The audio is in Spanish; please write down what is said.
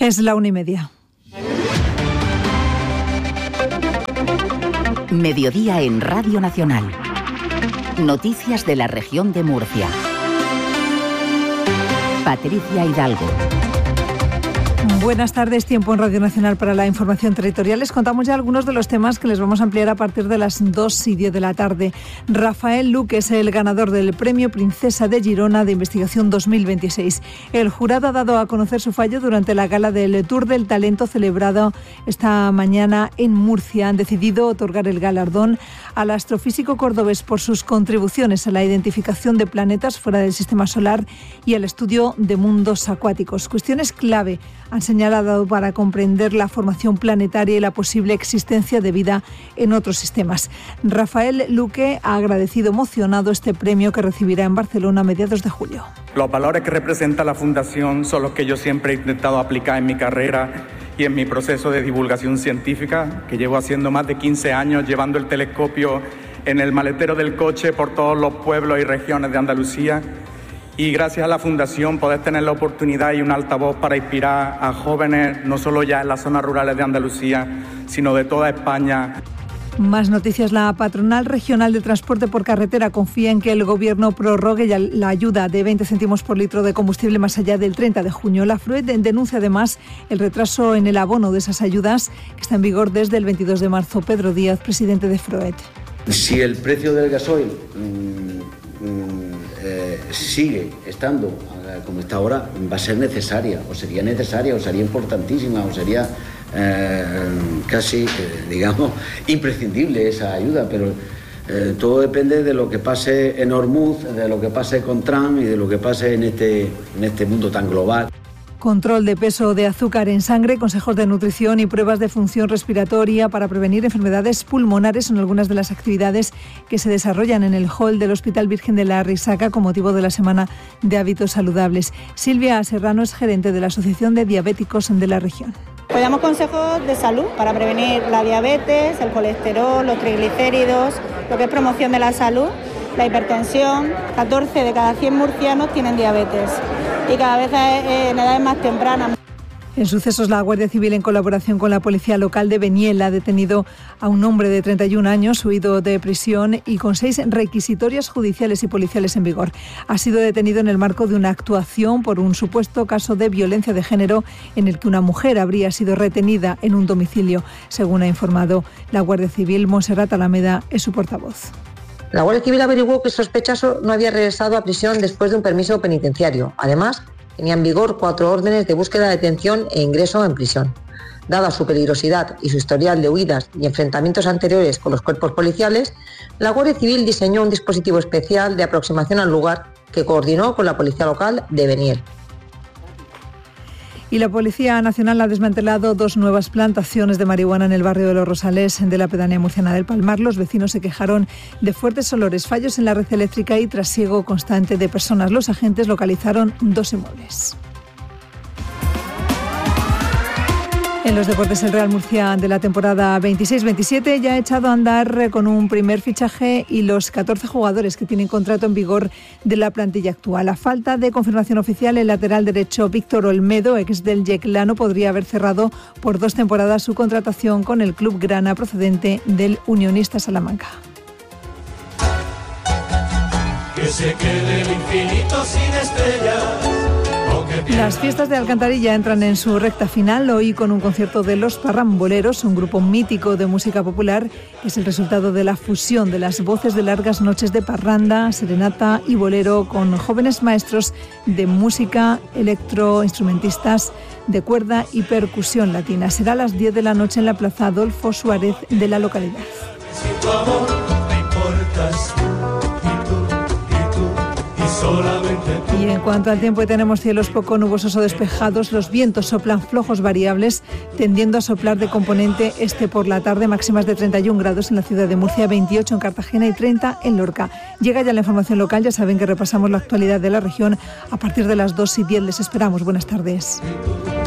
Es la 1:30. Mediodía en Radio Nacional. Noticias de la región de Murcia. Patricia Hidalgo. Buenas tardes, tiempo en Radio Nacional para la información territorial. Les contamos ya algunos de los temas que les vamos a ampliar a partir de las 2:10 de la tarde. Rafael Luque es el ganador del Premio Princesa de Girona de Investigación 2026. El jurado ha dado a conocer su fallo durante la gala del Tour del Talento celebrado esta mañana en Murcia. Han decidido otorgar el galardón al astrofísico cordobés por sus contribuciones a la identificación de planetas fuera del sistema solar y al estudio de mundos acuáticos. Cuestiones clave han señalado para comprender la formación planetaria y la posible existencia de vida en otros sistemas. Rafael Luque ha agradecido emocionado este premio que recibirá en Barcelona a mediados de julio. Los valores que representa la Fundación son los que yo siempre he intentado aplicar en mi carrera y en mi proceso de divulgación científica, que llevo haciendo más de 15 años, llevando el telescopio en el maletero del coche por todos los pueblos y regiones de Andalucía. Y gracias a la Fundación poder tener la oportunidad y un altavoz para inspirar a jóvenes, no solo ya en las zonas rurales de Andalucía, sino de toda España. Más noticias. La Patronal Regional de Transporte por Carretera confía en que el Gobierno prorrogue la ayuda de 20 céntimos por litro de combustible más allá del 30 de junio. La FROET denuncia además el retraso en el abono de esas ayudas, que está en vigor desde el 22 de marzo. Pedro Díaz, presidente de FROET. Si el precio del gasoil sigue estando como está ahora, va a ser necesaria, o sería importantísima, o sería casi, digamos, imprescindible esa ayuda, pero todo depende de lo que pase en Hormuz, de lo que pase con Trump y de lo que pase en este mundo tan global. Control de peso de azúcar en sangre, consejos de nutrición y pruebas de función respiratoria para prevenir enfermedades pulmonares son algunas de las actividades que se desarrollan en el hall del Hospital Virgen de la Risaca con motivo de la Semana de Hábitos Saludables. Silvia Serrano es gerente de la Asociación de Diabéticos de la región. Pues damos consejos de salud para prevenir la diabetes, el colesterol, los triglicéridos, lo que es promoción de la salud, la hipertensión. 14 de cada 100 murcianos tienen diabetes y cada vez en edades más tempranas. En sucesos, la Guardia Civil, en colaboración con la Policía Local de Beniel, ha detenido a un hombre de 31 años, huido de prisión y con 6 requisitorias judiciales y policiales en vigor. Ha sido detenido en el marco de una actuación por un supuesto caso de violencia de género en el que una mujer habría sido retenida en un domicilio. Según ha informado la Guardia Civil, Montserrat Alameda es su portavoz. La Guardia Civil averiguó que el sospechoso no había regresado a prisión después de un permiso penitenciario. Además, tenía en vigor 4 órdenes de búsqueda, detención e ingreso en prisión. Dada su peligrosidad y su historial de huidas y enfrentamientos anteriores con los cuerpos policiales, la Guardia Civil diseñó un dispositivo especial de aproximación al lugar que coordinó con la Policía Local de Beniel. Y la Policía Nacional ha desmantelado 2 nuevas plantaciones de marihuana en el barrio de Los Rosales de la pedanía murciana del Palmar. Los vecinos se quejaron de fuertes olores, fallos en la red eléctrica y trasiego constante de personas. Los agentes localizaron 2 inmuebles. En los deportes, el Real Murcia de la temporada 26-27 ya ha echado a andar con un primer fichaje y los 14 jugadores que tienen contrato en vigor de la plantilla actual. A falta de confirmación oficial, el lateral derecho Víctor Olmedo, ex del Yeclano, podría haber cerrado por 2 temporadas su contratación con el club grana procedente del Unionista Salamanca. Que se quede el infinito sin estrellas. Las fiestas de Alcantarilla entran en su recta final, hoy con un concierto de Los Parramboleros, un grupo mítico de música popular que es el resultado de la fusión de las voces de largas noches de parranda, serenata y bolero con jóvenes maestros de música, electroinstrumentistas de cuerda y percusión latina. Será a las 10 de la noche en la Plaza Adolfo Suárez de la localidad. Sin tu amor me importas y solamente tú. Y en cuanto al tiempo, tenemos cielos poco nubosos o despejados. Los vientos soplan flojos variables, tendiendo a soplar de componente este por la tarde. Máximas de 31 grados en la ciudad de Murcia, 28 en Cartagena y 30 en Lorca. Llega ya la información local. Ya saben que repasamos la actualidad de la región a partir de las 2:10. Les esperamos. Buenas tardes.